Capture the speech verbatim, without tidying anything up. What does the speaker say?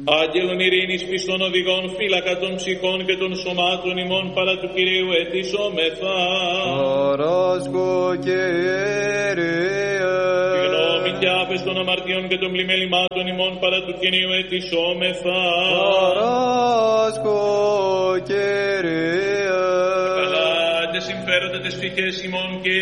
Άγγελον ειρήνης πιστών οδηγών, φύλακα των ψυχών και των σωμάτων ημών, παρά του Κυρίου ετήσομεθα. Παράσκω Κύριε. Τη γνώμη και άφες των αμαρτιών και των πλημελημάτων ημών, παρά του Κυρίου ετήσομεθα. Παράσκω Κύριε. Καλά και συμφέροντα τις ψυχές ημών και